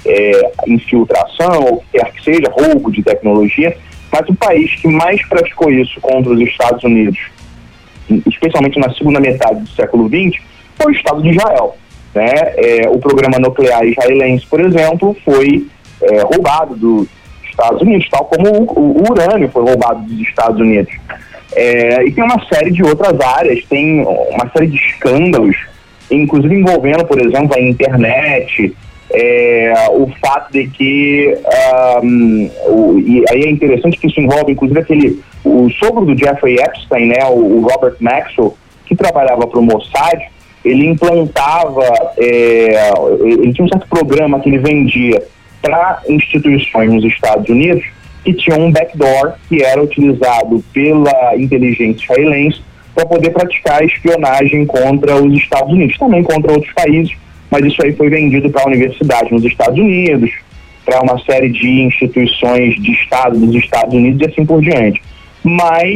Speaker 3: é, infiltração, ou quer que seja, roubo de tecnologia, mas o país que mais praticou isso contra os Estados Unidos, especialmente na segunda metade do século vinte, foi o Estado de Israel. Né? É, o programa nuclear israelense, por exemplo, foi é, roubado dos Estados Unidos, tal como o, o, o urânio foi roubado dos Estados Unidos. É, e tem uma série de outras áreas, tem uma série de escândalos, inclusive envolvendo, por exemplo, a internet, é, o fato de que, um, o, e aí é interessante que isso envolve, inclusive, aquele, o sogro do Jeffrey Epstein, né, o, o Robert Maxwell, que trabalhava para o Mossad, ele implantava, é, ele tinha um certo programa que ele vendia para instituições nos Estados Unidos, que tinha um backdoor que era utilizado pela inteligência israelense para poder praticar espionagem contra os Estados Unidos, também contra outros países, mas isso aí foi vendido para a universidade nos Estados Unidos, para uma série de instituições de Estado dos Estados Unidos e assim por diante. Mas,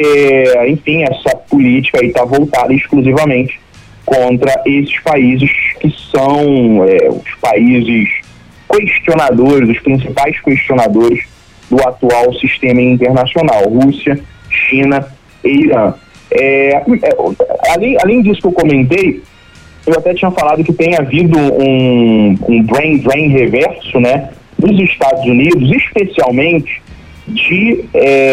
Speaker 3: é, enfim, essa política aí está voltada exclusivamente contra esses países que são é, os países questionadores, os principais questionadores do atual sistema internacional, Rússia, China e Irã. É, é, além, além disso que eu comentei, eu até tinha falado que tem havido um, um brain drain reverso, né, nos Estados Unidos, especialmente de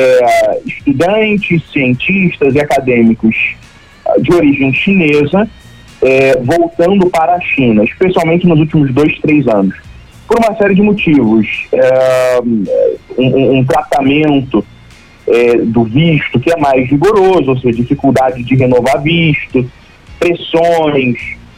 Speaker 3: é, estudantes, cientistas e acadêmicos de origem chinesa é, voltando para a China, especialmente nos últimos dois, três anos. Por uma série de motivos, é, um, um tratamento é, do visto que é mais rigoroso, ou seja, dificuldade de renovar visto, pressões,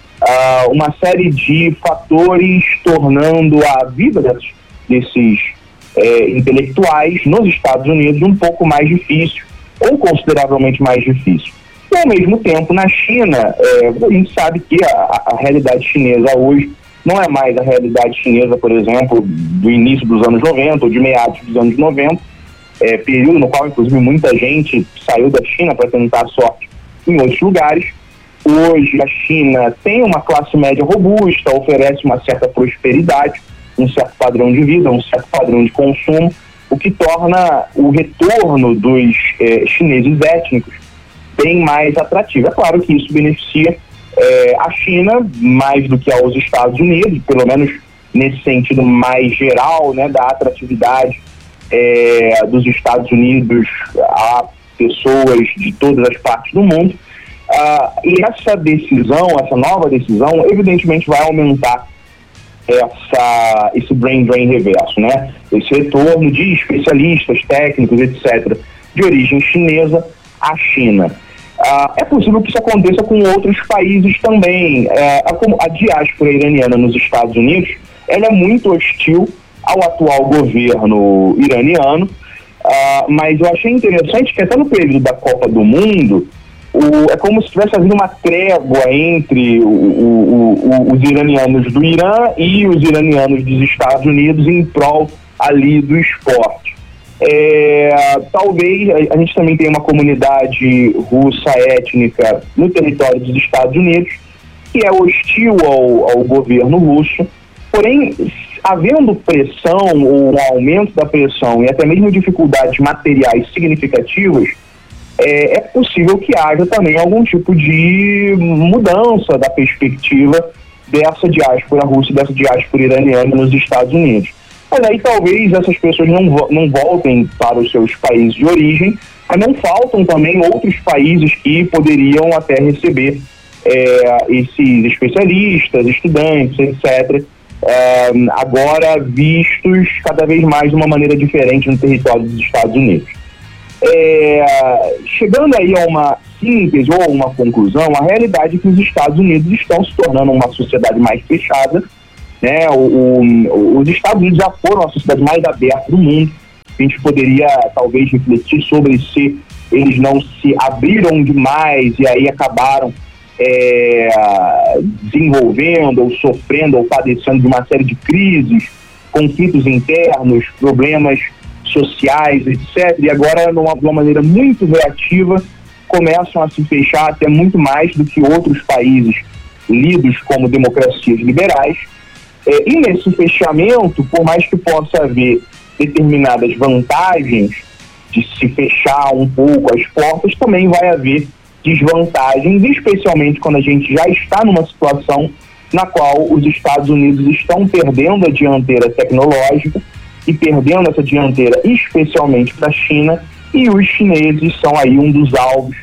Speaker 3: uh, uma série de fatores tornando a vida desses é, intelectuais nos Estados Unidos um pouco mais difícil, ou consideravelmente mais difícil. E ao mesmo tempo, na China, é, a gente sabe que a, a realidade chinesa hoje não é mais a realidade chinesa, por exemplo, do início dos anos noventa ou de meados dos anos noventa, é, período no qual, inclusive, muita gente saiu da China para tentar sorte em outros lugares. Hoje, a China tem uma classe média robusta, oferece uma certa prosperidade, um certo padrão de vida, um certo padrão de consumo, o que torna o retorno dos é, chineses étnicos bem mais atrativo. É claro que isso beneficia É, a China mais do que aos Estados Unidos, pelo menos nesse sentido mais geral, né, da atratividade é, dos Estados Unidos a pessoas de todas as partes do mundo. Ah, e essa decisão, essa nova decisão, evidentemente vai aumentar essa, esse brain drain reverso, né? Esse retorno de especialistas, técnicos, etcétera, de origem chinesa à China. Uh, é possível que isso aconteça com outros países também. Uh, a, a diáspora iraniana nos Estados Unidos, ela é muito hostil ao atual governo iraniano, uh, mas eu achei interessante que até no período da Copa do Mundo, o, é como se tivesse havido uma trégua entre o, o, o, os iranianos do Irã e os iranianos dos Estados Unidos em prol ali do esporte. É, talvez a, a gente também tenha uma comunidade russa étnica no território dos Estados Unidos que é hostil ao, ao governo russo, porém, havendo pressão ou um aumento da pressão e até mesmo dificuldades materiais significativas, é, é possível que haja também algum tipo de mudança da perspectiva dessa diáspora russa e dessa diáspora iraniana nos Estados Unidos. Mas aí talvez essas pessoas não, não voltem para os seus países de origem, Mas não faltam também outros países que poderiam até receber é, esses especialistas, estudantes, etcétera, é, agora vistos cada vez mais de uma maneira diferente no território dos Estados Unidos. É, chegando aí a uma síntese ou uma conclusão, a realidade é que os Estados Unidos estão se tornando uma sociedade mais fechada, né? O, o, os Estados Unidos já foram a sociedade mais aberta do mundo. A gente poderia talvez refletir sobre se eles não se abriram demais e aí acabaram é, desenvolvendo ou sofrendo ou padecendo de uma série de crises, conflitos internos, problemas sociais, etcétera. E agora, numa, de uma maneira muito reativa, começam a se fechar até muito mais do que outros países lidos como democracias liberais. É, e nesse fechamento, por mais que possa haver determinadas vantagens de se fechar um pouco as portas, também vai haver desvantagens, especialmente quando a gente já está numa situação na qual os Estados Unidos estão perdendo a dianteira tecnológica e perdendo essa dianteira especialmente para a China, e os chineses são aí um dos alvos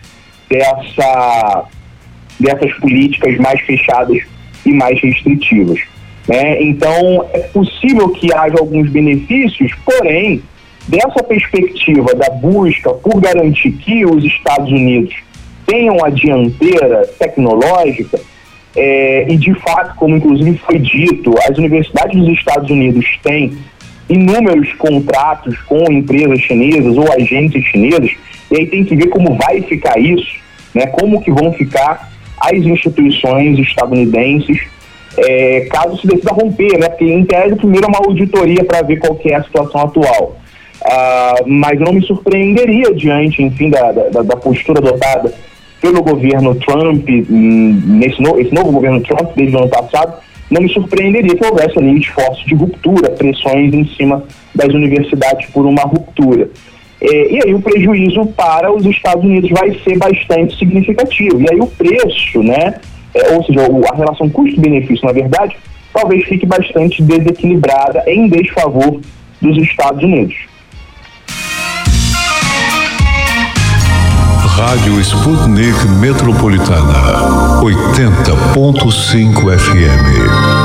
Speaker 3: dessa, dessas políticas mais fechadas e mais restritivas. Né? Então, é possível que haja alguns benefícios, porém, dessa perspectiva da busca por garantir que os Estados Unidos tenham a dianteira tecnológica, é, e de fato, como inclusive foi dito, as universidades dos Estados Unidos têm inúmeros contratos com empresas chinesas ou agências chinesas, e aí tem que ver como vai ficar isso, né? Como que vão ficar as instituições estadunidenses é, caso se decida romper, né? Porque em tese primeiro é uma auditoria para ver qual que é a situação atual. Uh, mas eu não me surpreenderia diante, enfim, da, da, da postura adotada pelo governo Trump, nesse no, esse novo governo Trump desde o ano passado, não me surpreenderia que houvesse ali esforços de ruptura, pressões em cima das universidades por uma ruptura. É, e aí o prejuízo para os Estados Unidos vai ser bastante significativo. E aí o preço, né, é, ou seja, a relação custo-benefício, na verdade, talvez fique bastante desequilibrada em desfavor dos Estados Unidos.
Speaker 4: Rádio Sputnik Metropolitana, oitenta ponto cinco F M.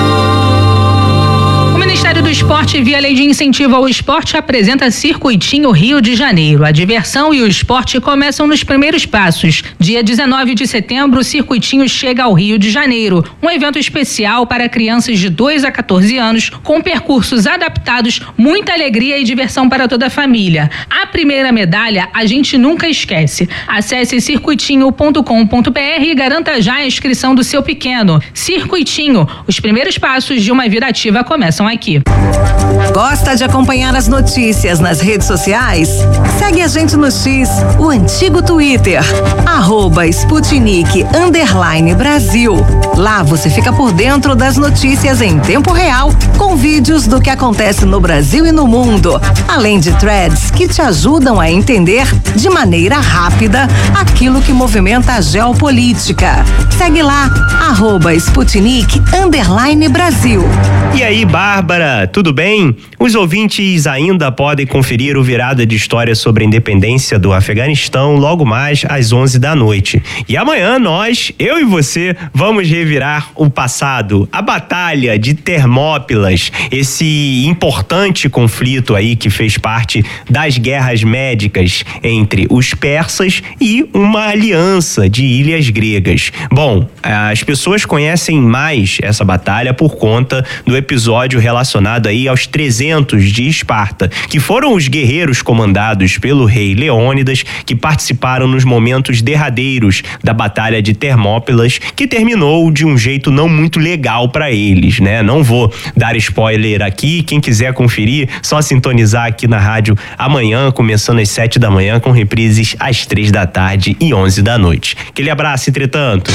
Speaker 5: O Ministério do Esporte, via Lei de Incentivo ao Esporte, apresenta Circuitinho Rio de Janeiro. A diversão e o esporte começam nos primeiros passos. Dia dezenove de setembro, o Circuitinho chega ao Rio de Janeiro. Um evento especial para crianças de dois a quatorze anos, com percursos adaptados, muita alegria e diversão para toda a família. A primeira medalha a gente nunca esquece. Acesse circuitinho ponto com ponto b r e garanta já a inscrição do seu pequeno. Circuitinho, os primeiros passos de uma vida ativa começam aqui.
Speaker 6: Gosta de acompanhar as notícias nas redes sociais? Segue a gente no X, o antigo Twitter, arroba Sputnik underline Brasil. Lá você fica por dentro das notícias em tempo real, com vídeos do que acontece no Brasil e no mundo, além de threads que te ajudam a entender de maneira rápida aquilo que movimenta a geopolítica. Segue lá, arroba Sputnik underline Brasil.
Speaker 8: E aí, Bárbara, tudo bem? Os ouvintes ainda podem conferir o Virada de História sobre a Independência do Afeganistão logo mais às onze da noite. E amanhã nós, eu e você, vamos revirar o passado, a Batalha de Termópilas, esse importante conflito aí que fez parte das guerras médicas entre os persas e uma aliança de ilhas gregas. Bom, as pessoas conhecem mais essa batalha por conta do episódio relacionado aí aos trezentos de Esparta, que foram os guerreiros comandados pelo rei Leônidas que participaram nos momentos derradeiros da Batalha de Termópilas, que terminou de um jeito não muito legal para eles, né? Não vou dar spoiler aqui, quem quiser conferir, só sintonizar aqui na rádio amanhã, começando às sete da manhã, com reprises às três da tarde e onze da noite. Aquele abraço, entretanto.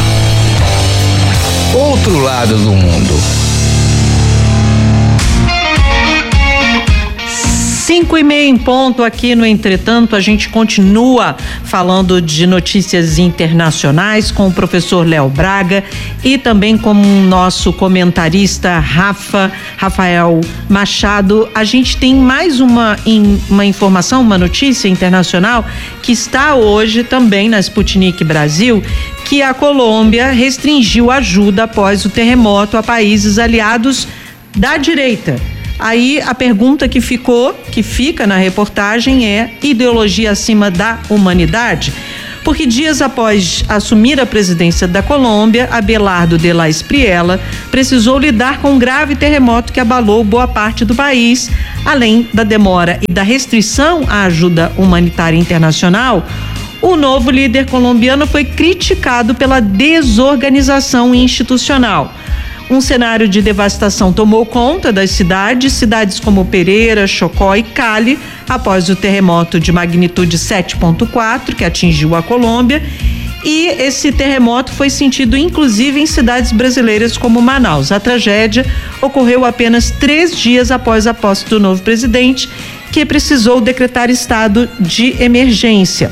Speaker 7: Outro lado do mundo.
Speaker 2: cinco cinco e meia em ponto aqui no Entretanto, a gente continua falando de notícias internacionais com o professor Léo Braga e também com o nosso comentarista Rafa, Rafael Machado. A gente tem mais uma, uma informação, uma notícia internacional que está hoje também na Sputnik Brasil, que a Colômbia restringiu ajuda após o terremoto a países aliados da direita. Aí a pergunta que ficou, que fica na reportagem é: ideologia acima da humanidade? Porque dias após assumir a presidência da Colômbia, Abelardo de la Espriella precisou lidar com um grave terremoto que abalou boa parte do país. Além da demora e da restrição à ajuda humanitária internacional, o novo líder colombiano foi criticado pela desorganização institucional. Um cenário de devastação tomou conta das cidades, cidades como Pereira, Chocó e Cali, após o terremoto de magnitude sete ponto quatro que atingiu a Colômbia. E esse terremoto foi sentido inclusive em cidades brasileiras como Manaus. A tragédia ocorreu apenas três dias após a posse do novo presidente, que precisou decretar estado de emergência.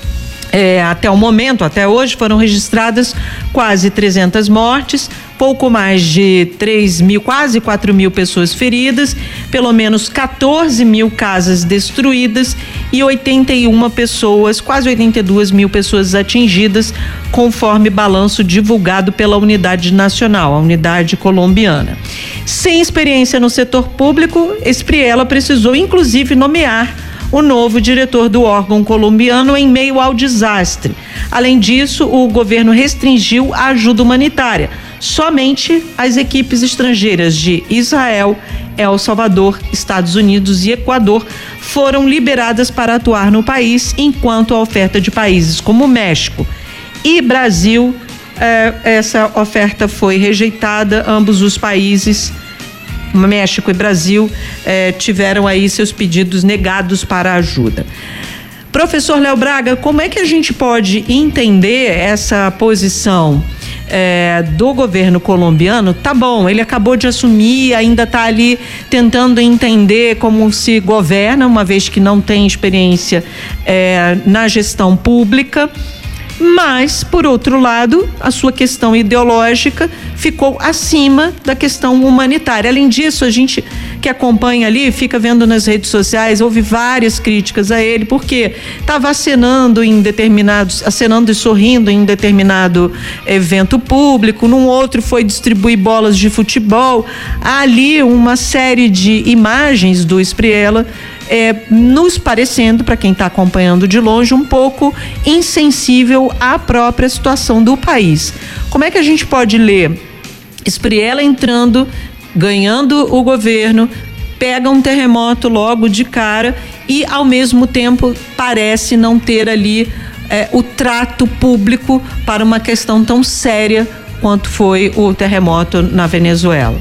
Speaker 2: É, até o momento, até hoje, foram registradas quase trezentas mortes, pouco mais de três mil, quase quatro mil pessoas feridas, pelo menos quatorze mil casas destruídas e oitenta e uma pessoas, quase oitenta e duas mil pessoas atingidas, conforme balanço divulgado pela Unidade Nacional, a Unidade Colombiana. Sem experiência no setor público, Espriella precisou inclusive nomear o novo diretor do órgão colombiano em meio ao desastre. Além disso, o governo restringiu a ajuda humanitária. Somente as equipes estrangeiras de Israel, El Salvador, Estados Unidos e Equador foram liberadas para atuar no país, enquanto a oferta de países como México e Brasil, eh, essa oferta foi rejeitada. Ambos os países, México e Brasil, eh, tiveram aí seus pedidos negados para ajuda. Professor Léo Braga, como é que a gente pode entender essa posição eh, do governo colombiano? Tá bom, ele acabou de assumir, ainda está ali tentando entender como se governa, uma vez que não tem experiência eh, na gestão pública. Mas, por outro lado, a sua questão ideológica ficou acima da questão humanitária. Além disso, a gente que acompanha ali, fica vendo nas redes sociais, houve várias críticas a ele, porque estava acenando em determinados, acenando e sorrindo em determinado evento público, num outro foi distribuir bolas de futebol. Há ali uma série de imagens do Espriella, É, nos parecendo, para quem está acompanhando de longe, um pouco insensível à própria situação do país. Como é que a gente pode ler Espriella entrando, ganhando o governo, pega um terremoto logo de cara e, ao mesmo tempo, parece não ter ali é, o trato público para uma questão tão séria quanto foi o terremoto na Venezuela?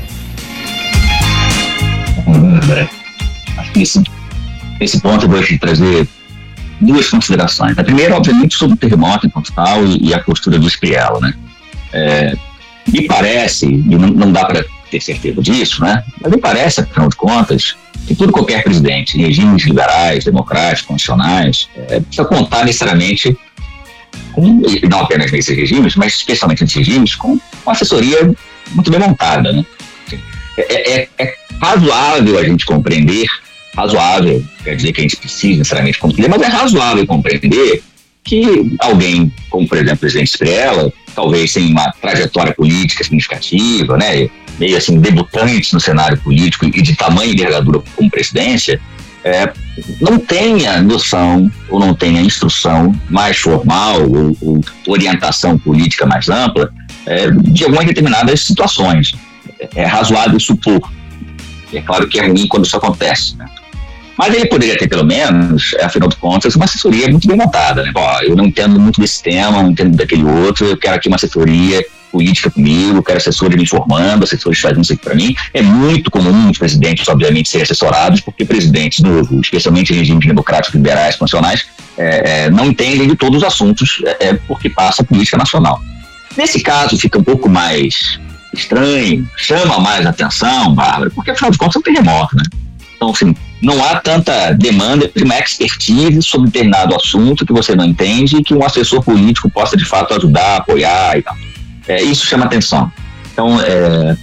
Speaker 1: Acho que isso Nesse ponto eu vou te trazer duas considerações. A primeira, obviamente, sobre o terremoto enquanto tal e, e a postura do Espriella, né? É, me parece, e não, não dá para ter certeza disso, né? Mas me parece, afinal de contas, que todo qualquer presidente, em regimes liberais, democráticos, constitucionais, é, precisa contar necessariamente, com, não apenas nesses regimes, mas especialmente nesses regimes, com uma assessoria muito bem montada, né? É, é, é razoável a gente compreender razoável, quer dizer que a gente precisa necessariamente compreender, mas é razoável compreender que alguém, como por exemplo o presidente Espriella, talvez sem uma trajetória política significativa, né, meio assim debutante no cenário político e de tamanho envergadura como presidência, é, não tenha noção ou não tenha instrução mais formal ou, ou orientação política mais ampla é, de algumas determinadas situações. É, é razoável supor. É claro que é ruim quando isso acontece, né? Mas ele poderia ter, pelo menos, afinal de contas, uma assessoria muito bem montada, né? Ó, eu não entendo muito desse tema, não entendo daquele outro, eu quero aqui uma assessoria política comigo, quero assessores me informando, assessores fazendo isso aqui para mim. É muito comum os presidentes, obviamente, serem assessorados, porque presidentes novos, especialmente em regimes democráticos, liberais, constitucionais, é, é, não entendem de todos os assuntos, é, é porque passa a política nacional. Nesse caso, fica um pouco mais estranho, chama mais atenção, Bárbara, porque afinal de contas é um terremoto, né? Então, assim, não há tanta demanda de uma expertise sobre determinado assunto que você não entende e que um assessor político possa de fato ajudar, apoiar e tal. É, isso chama atenção. Então, é,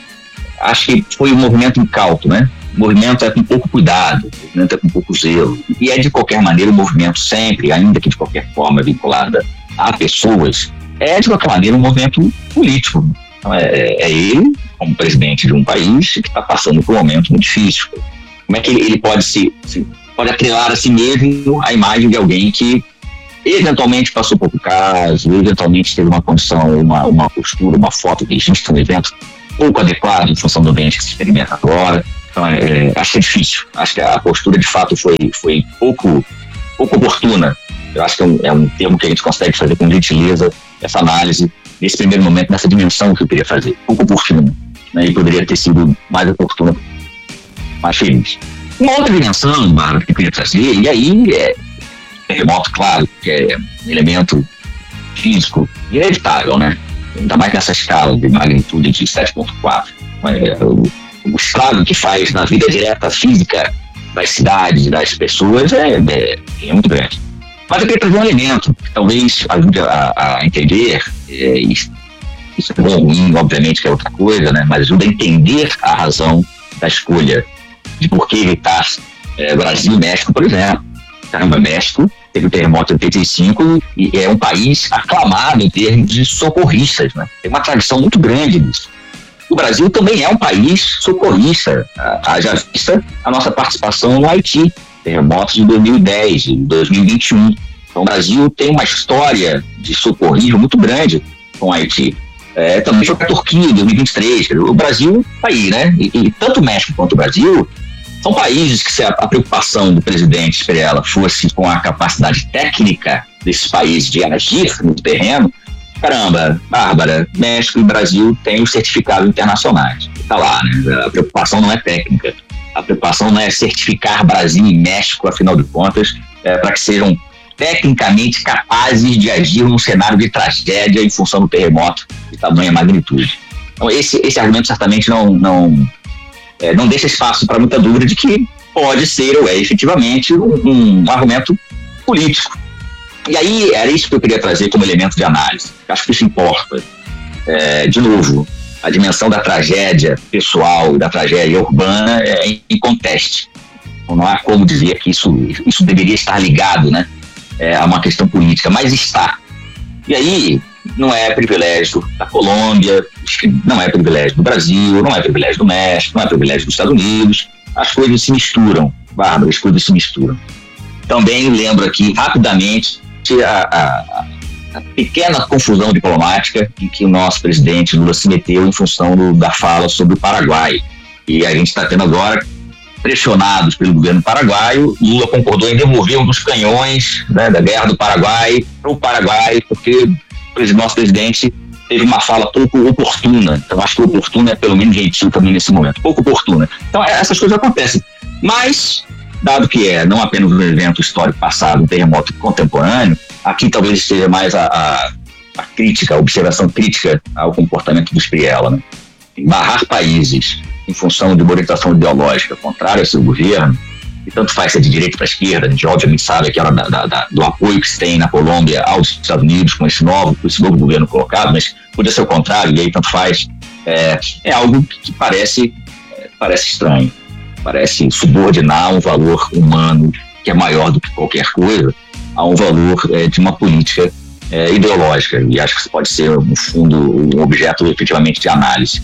Speaker 1: acho que foi um movimento incauto, né? O movimento é com pouco cuidado, o movimento é com pouco zelo. E é de qualquer maneira um movimento sempre, ainda que de qualquer forma vinculada a pessoas, é de qualquer maneira um movimento político. Então, é, é ele, como presidente de um país, que está passando por um momento muito difícil. Como é que ele, ele pode se, se pode atrelar a si mesmo a imagem de alguém que eventualmente passou por caso, eventualmente teve uma condição, uma, uma postura, uma foto que existe um evento pouco adequado em função do ambiente que se experimenta agora. Então, é, acho que é difícil. Acho que a postura de fato foi, foi pouco, pouco oportuna. Eu acho que é um, é um termo que a gente consegue fazer com gentileza, essa análise, nesse primeiro momento, nessa dimensão que eu queria fazer. Pouco oportuna, né? E poderia ter sido mais oportuna, mais feliz. Uma outra dimensão, Bárbara, que eu queria trazer, e aí é terremoto, claro, que é um elemento físico inevitável, né? Ainda mais nessa escala de magnitude de sete ponto quatro. É, o, o estrago que faz na vida direta física das cidades, das pessoas, é, é, é muito grande. Mas eu queria trazer um elemento que talvez ajude a, a entender, é, isso, isso é bom ou ruim, obviamente que é outra coisa, né? Mas ajuda a entender a razão da escolha de por que evitar é, Brasil e México, por exemplo. Caramba, México teve o terremoto em oitenta e cinco e é um país aclamado em termos de socorristas, né? Tem uma tradição muito grande nisso. O Brasil também é um país socorrista, haja vista a nossa participação no Haiti, terremotos de dois mil e dez, de dois mil e vinte e um. Então o Brasil tem uma história de socorrismo muito grande com o Haiti. É, também foi para a Turquia em dois mil e vinte e três. O Brasil está aí, né? E, e tanto o México quanto o Brasil são países que, se a, a preocupação do presidente Spirella fosse com a capacidade técnica desses países de agir no terreno, caramba, Bárbara, México e Brasil têm os certificados internacionais. Está lá, né? A preocupação não é técnica. A preocupação não é certificar Brasil e México, afinal de contas, é, para que sejam tecnicamente capazes de agir num cenário de tragédia em função do terremoto de tamanha magnitude. Então, esse, esse argumento certamente não, não, é, não deixa espaço para muita dúvida de que pode ser ou é efetivamente um, um argumento político. E aí, era isso que eu queria trazer como elemento de análise. Acho que isso importa. É, de novo, a dimensão da tragédia pessoal e da tragédia urbana é em conteste. Então, não há como dizer que isso, isso deveria estar ligado, né, é, a uma questão política, mas está. E aí, não é privilégio da Colômbia, não é privilégio do Brasil, não é privilégio do México, não é privilégio dos Estados Unidos. As coisas se misturam, Bárbara, as coisas se misturam. Também lembro aqui, rapidamente, a, a, a pequena confusão diplomática em que o nosso presidente Lula se meteu em função do, da fala sobre o Paraguai. E a gente está tendo agora, pressionados pelo governo paraguaio, Lula concordou em devolver um dos canhões, né, da guerra do Paraguai para o Paraguai, porque o nosso presidente teve uma fala pouco oportuna. Então acho que oportuna é pelo menos gentil também nesse momento, pouco oportuna. Então essas coisas acontecem. Mas, dado que é não apenas um evento histórico passado, um terremoto contemporâneo, aqui talvez seja mais a, a, a crítica, a observação crítica ao comportamento do Spirella, né? Barrar países em função de uma orientação ideológica contrária ao seu governo, e tanto faz ser de direita para esquerda, a gente obviamente sabe aquela da, da, da, do apoio que se tem na Colômbia aos Estados Unidos com esse novo, com esse novo governo colocado, mas podia ser o contrário, e aí tanto faz, é, é algo que parece, é, parece estranho. Parece subordinar um valor humano que é maior do que qualquer coisa a um valor é, de uma política é, ideológica. E acho que isso pode ser, no fundo, um objeto efetivamente de análise.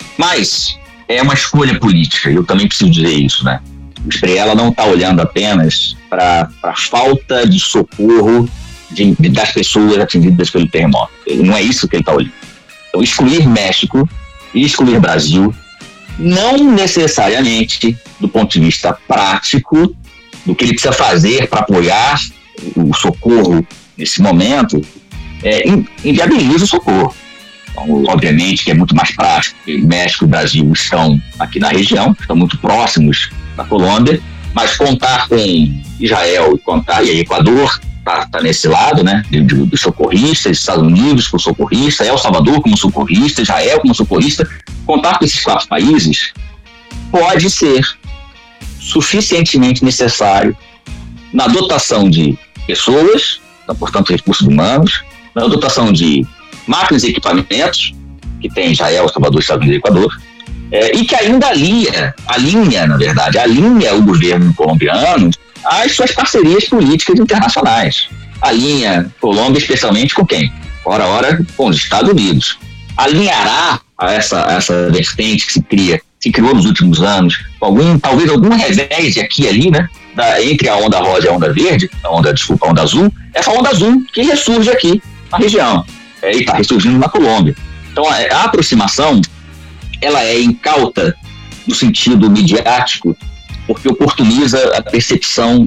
Speaker 1: Mas é uma escolha política, e eu também preciso dizer isso, né? O Spirella não está olhando apenas para a falta de socorro de, de, das pessoas atingidas pelo terremoto. Não é isso que ele está olhando. Então, excluir México e excluir Brasil não necessariamente do ponto de vista prático do que ele precisa fazer para apoiar o socorro nesse momento, é, inviabiliza o socorro. Então, obviamente que é muito mais prático, porque México e Brasil estão aqui na região, estão muito próximos da Colômbia, mas contar com Israel e contar e Equador está tá nesse lado, né, dos socorristas, Estados Unidos como socorrista, El Salvador como socorrista, Israel como socorrista. Contar com esses quatro países pode ser suficientemente necessário na dotação de pessoas, portanto recursos humanos, na dotação de máquinas e equipamentos, que tem Israel, Salvador, Estados Unidos e Equador, é, e que ainda alinha, alinha, na verdade, alinha o governo colombiano às suas parcerias políticas internacionais. Alinha Colômbia especialmente com quem? Ora, ora, com os Estados Unidos. Alinhará a essa, a essa vertente que se cria, se criou nos últimos anos, algum, talvez algum revés aqui e ali, né? Da, entre a onda rosa e a onda verde, a onda, desculpa, a onda azul, essa onda azul que ressurge aqui na região, é, e está ressurgindo na Colômbia. Então, a, a aproximação, ela é incauta no sentido midiático, porque oportuniza a percepção